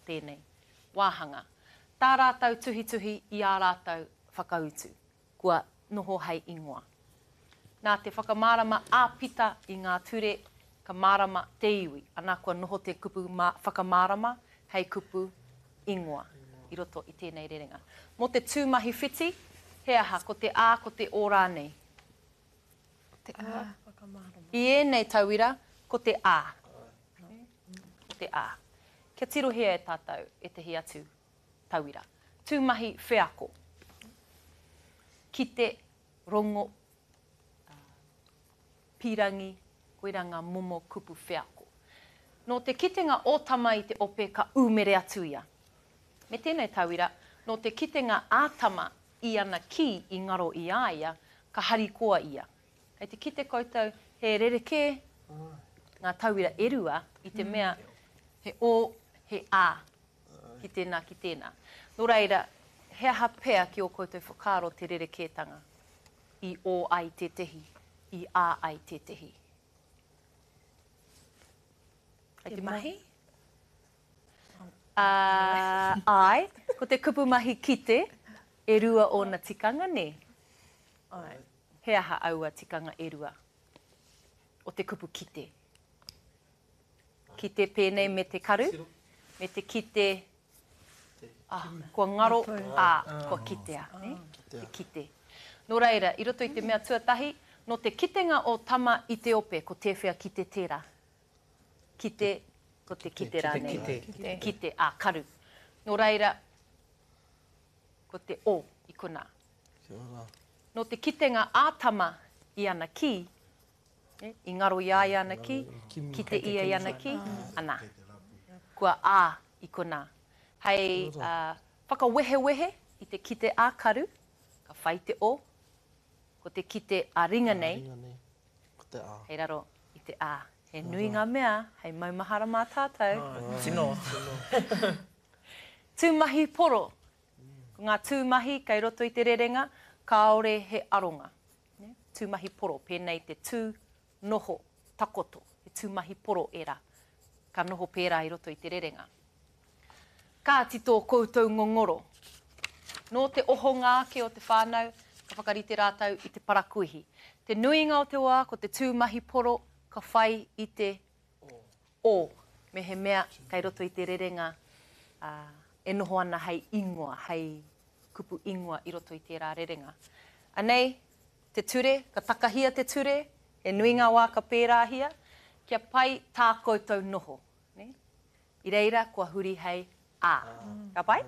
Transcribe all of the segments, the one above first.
pēnei. Wāhanga. Tā rātau tuhi i ā rātau whakautu. Kua noho hei ingoa. Nā te whakamārama āpita i ngā ture ka mārama te iwi. Anā kua noho te kupu whakamārama hei kupu ingoa. I roto i tēnei rerenga. Mō te tūmahi whiti, he aha, ko te ā, ko te ō rānei. Te ā, whakamārama. I ēnei tauira, ko te ā. Ko te ā. Kia tirohia e tātou e te hi atu tauira. Tūmahi whiako. Kite, rongo, pirangi, koiranga, momo, kupu, whiako. No te kitenga o tama i te ope ka umere atu ia. Me tēnei tauira, no te kitenga ātama i ana ki i ngaro i āia, ka harikoa ia. Hei te kite koutou, he rereke, ngā tauira erua, i te mea, he o, he ā, ki tēnā. Nō reira, he aha pēa ki o koutou whakaro te rerekētanga, i o ai te tehi, i ā ai te tehi. Te mahi? Ai, ko te kupu mahi kite, e rua o na tikanga, ne? Ai. He aha aua tikanga e rua. O te kupu kite. Kite pēnei me te karu, me te kite, kua ngaro, kua kitea, ne? Te kite. Nō reira, i roto i te mea tuatahi, no te kitenga o tama i te ope, ko te whea kite tērā. Kite, ko te kite rānei. Kite, karu. Nō reira, ko te o i kuna. No te kitenga ātama i ana ki, i ngaro ia i ana ki, kite ia i ana ki, ana. Kua ā i kuna. Hei whakawehewehe i te kite ākaru, ka whai te o, ko te kite a ringa nei, hei raro i te ā. He nui ngā mea, hei maumahara mā tātou. Tino. Tūmahi poro. Ko ngā tūmahi, kei roto i te rerenga, kāore he aronga. Tūmahi poro, pēnei te tū noho takoto. He tūmahi poro era. Ka noho pērā i roto i te rerenga. Kā tito koutou ngongoro. Nō te oho ngāke o te whānau, ka whakarite rātau i te parakuihi. Te nuinga o te wā, ko te tūmahi poro, ka whai i te o. Me he mea, kei roto i te rerenga, e noho ana hei ingoa, hei kupu ingoa i roto i tērā rerenga. Anei, te ture, ka takahia te ture, e nuinga wā ka pērāhia, kia pai tā koutou noho. Ne? I reira, kua huri hei ā. Ka pai?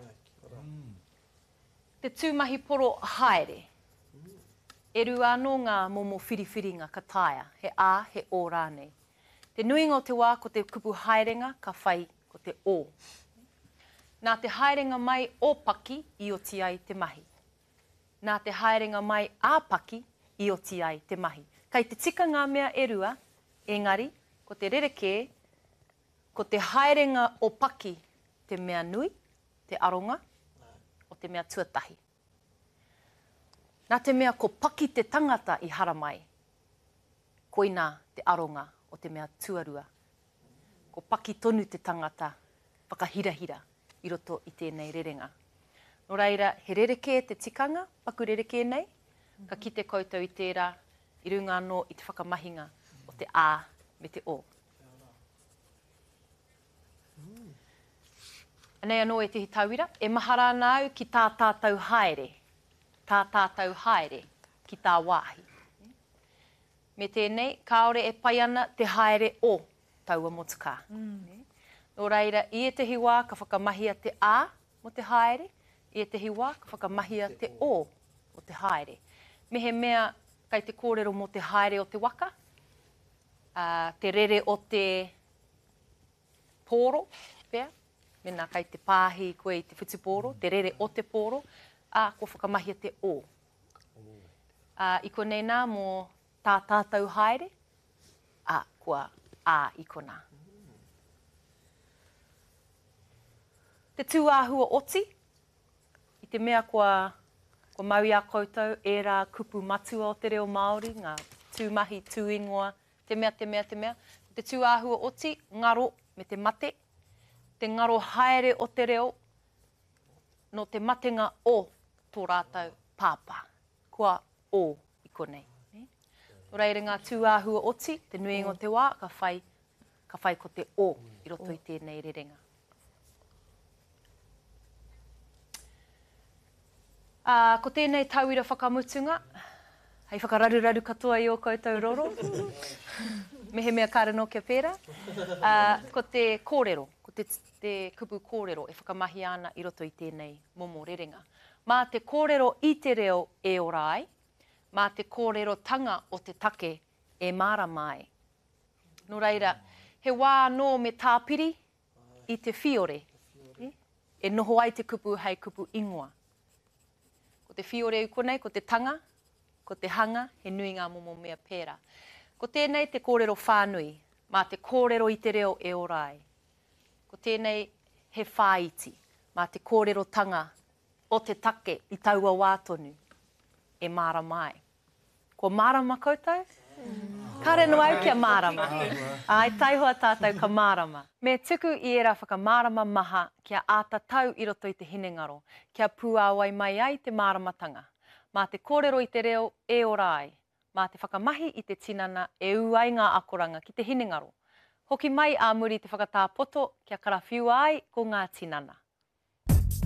Te tūmahi poro haere. E rua anō ngā momo whiriwhiringa ka taia, he ā, he o rānei. Te nuinga o te wā, ko te kupu haerenga, ka whai ko te o. Nā te haerenga mai o paki, i o ti ai te mahi. Nā te haerenga mai ā paki, i o ti ai te mahi. Kei te tika ngā mea e rua, engari, ko te rereke, ko te haerenga o paki, te mea nui, te aronga, o te mea tuatahi. Nā te mea ko paki te tangata i hara mai, koina te aronga o te mea tuarua. Ko paki tonu te tangata, whakahirahira i roto i tēnei rerenga. Nō reira, he rereke te tikanga, paku rereke nei, ka kite koutou i tērā, i runga anō i te whakamahinga o te ā me te o. Anei anō e te tauira, e mahara nāu ki tā tātou haere. Tā tātou haere ki tā wāhi. Me tēnei, kāore e pai ana te haere o taua motuka. Nō reira, i e tehi wā ka whakamahia te ā mo te haere, i e tehi wā ka whakamahia te o o te haere. Me he mea, kei te kōrero mo te haere o te waka, te rere o te pōro, pēr, mena kei te pāhi koe i te whitupōro, te rere o te pōro, ko whakamahia te o. I konei nā mō tā tātou haere, kua i kona. Te tūāhua oti, i te mea kua maui a koutou, e rā kupu matua o te reo Māori, ngā tūmahi, tūingoa, te mea. Te tūāhua oti, ngaro me te mate, te ngaro haere o te reo, no te matenga o tō rātou pāpā. Kua o i konei. Nō reira ngā tūāhua oti, te nuinga o te wā, ka whai ko te o i roto i tēnei rerenga. Ko tēnei tauira whakamutunga, hei whakararuraru katoa i o koutou roro. Mehe mea karano kia pēra. Ko te kōrero, ko te kupu kōrero e whakamahi ana i roto i tēnei momo rerenga. Mā te kōrero i te reo e ora ai, mā te kōrero tanga o te take e mārama ai. Nō reira, he wā nō me tāpiri i te whiore. E noho ai te kupu hei kupu ingoa. Ko te whiore u konei, ko te tanga, ko te hanga, he nui ngā momo mea pēra. Ko tēnei te kōrero whānui, mā te kōrero i te reo e ora ai. Ko tēnei he whāiti, mā te kōrero tanga o te take i taua wātonu e mārama ai. Ko mārama koutou? Kare no au kia mārama. Ai taihoa tātou ka mārama. Me tuku i era whakamārama maha kia ātatau i roto i te hinengaro, kia puāwai mai ai te māramatanga. Mā te kōrero i te reo e ora ai. Mā te whakamahi i te tinana e uai ngā akoranga ki te hinengaro. Hoki mai ā muri te whakatāpoto kia karawhiua ai ko ngā tinana.